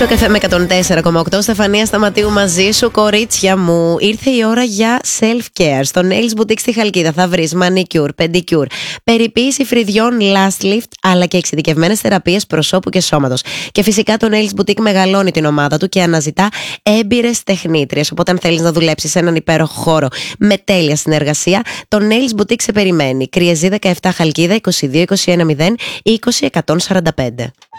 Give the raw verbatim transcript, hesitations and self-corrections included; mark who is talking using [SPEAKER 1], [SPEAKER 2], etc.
[SPEAKER 1] Σοκ εφ εμ εκατόν τέσσερα κόμμα οκτώ, Στεφανία Σταματίου μαζί σου, κορίτσια μου. Ήρθε η ώρα για self-care. Στο Nails Boutique στη Χαλκίδα θα βρεις manicure, pedicure, περιποίηση φρυδιών, last lift, αλλά και εξειδικευμένες θεραπείες προσώπου και σώματος. Και φυσικά το Nails Boutique μεγαλώνει την ομάδα του και αναζητά έμπειρες τεχνίτριες. Οπότε, αν θέλεις να δουλέψεις σε έναν υπέροχο χώρο με τέλεια συνεργασία, το Nails Boutique σε περιμένει. Κριεζή δεκαεπτά Χαλκίδα, είκοσι δύο είκοσι ένα μηδέν είκοσι εκατόν σαράντα πέντε.